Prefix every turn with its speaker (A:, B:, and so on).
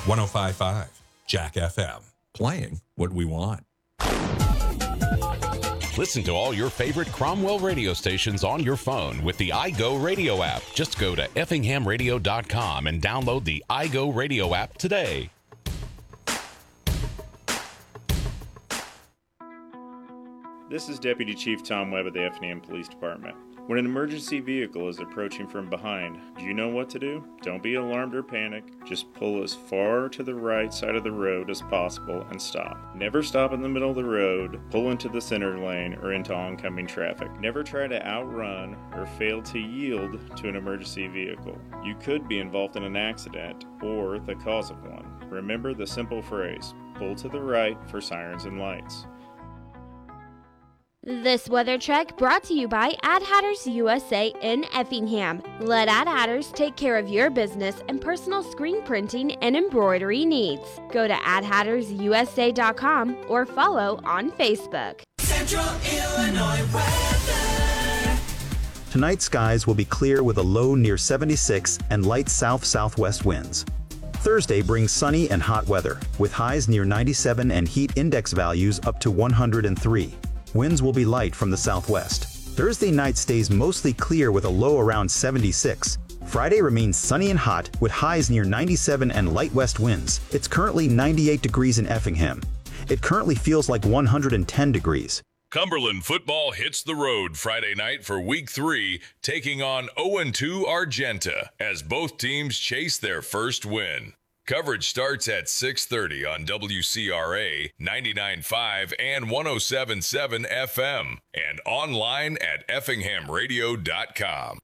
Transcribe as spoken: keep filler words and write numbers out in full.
A: one oh five point five Jack F M.
B: Playing what we want.
C: Listen to all your favorite Cromwell radio stations on your phone with the iGo Radio app. Just go to effingham radio dot com and download the iGo Radio app today.
D: This is Deputy Chief Tom Webb of the Effingham Police Department. When an emergency vehicle is approaching from behind, do you know what to do? Don't be alarmed or panic. Just pull as far to the right side of the road as possible and stop. Never stop in the middle of the road, pull into the center lane, or into oncoming traffic. Never try to outrun or fail to yield to an emergency vehicle. You could be involved in an accident or the cause of one. Remember the simple phrase, pull to the right for sirens and lights.
E: This weather check brought to you by Ad Hatters U S A in Effingham. Let Ad Hatters take care of your business and personal screen printing and embroidery needs. Go to ad hatters u s a dot com or follow on Facebook.
F: Central Illinois weather.
G: Tonight, skies will be clear with a low near seventy-six and light south-southwest winds. Thursday brings sunny and hot weather, with highs near ninety-seven and heat index values up to one hundred three. Winds will be light from the southwest. Thursday night stays mostly clear with a low around seventy-six. Friday remains sunny and hot with highs near ninety-seven and light west winds. It's currently ninety-eight degrees in Effingham. It currently feels like one hundred ten degrees.
H: Cumberland football hits the road Friday night for week three, taking on oh and two Argenta as both teams chase their first win. Coverage starts at six thirty on W C R A ninety-nine point five and one oh seven point seven F M and online at effingham radio dot com.